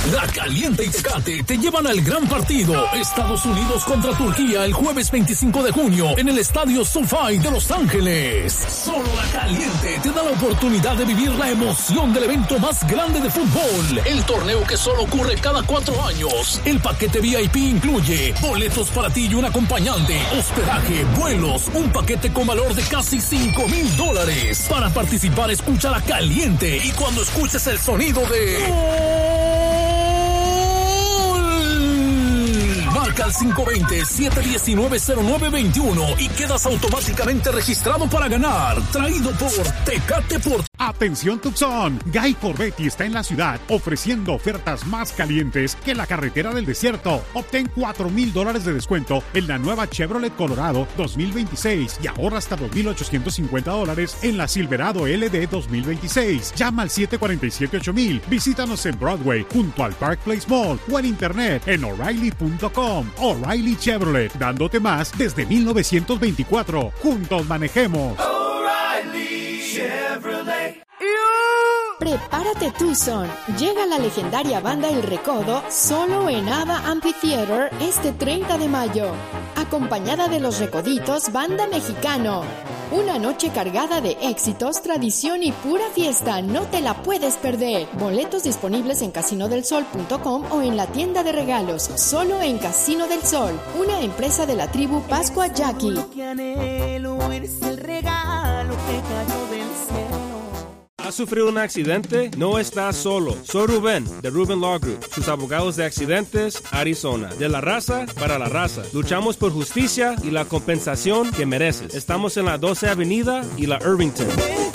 La Caliente y Tecate te llevan al gran partido Estados Unidos contra Turquía el jueves 25 de junio en el Estadio SoFi de Los Ángeles. Solo La Caliente te da la oportunidad de vivir la emoción del evento más grande de fútbol. El torneo que solo ocurre cada 4 años. El paquete VIP incluye boletos para ti y un acompañante, hospedaje, vuelos, un paquete con valor de casi $5,000. Para participar, escucha La Caliente y cuando escuches el sonido de... Marca al 520-719-0921 y quedas automáticamente registrado para ganar. Traído por Tecate por... Atención Tucson, Guy Corvetti está en la ciudad ofreciendo ofertas más calientes que la carretera del desierto. Obtén $4,000 de descuento en la nueva Chevrolet Colorado 2026 y ahorra hasta $2,850 en la Silverado LD 2026. Llama al 747-8000. Visítanos en Broadway junto al Park Place Mall o en internet en O'Reilly.com. O'Reilly Chevrolet, dándote más desde 1924. Juntos manejemos. O'Reilly Chevrolet. Prepárate Tucson, llega la legendaria banda El Recodo solo en Ava Amphitheater este 30 de mayo, acompañada de Los Recoditos, banda mexicano. Una noche cargada de éxitos, tradición y pura fiesta, no te la puedes perder. Boletos disponibles en casinodelsol.com o en la tienda de regalos, solo en Casino del Sol, una empresa de la tribu Pascua Jackie. Lo que anhelo, eres el regalo que cayó del cielo. ¿Has sufrido un accidente? No estás solo. Soy Rubén, de Rubén Law Group, sus abogados de accidentes, Arizona. De la raza para la raza. Luchamos por justicia y la compensación que mereces. Estamos en la 12 Avenida y la Irvington.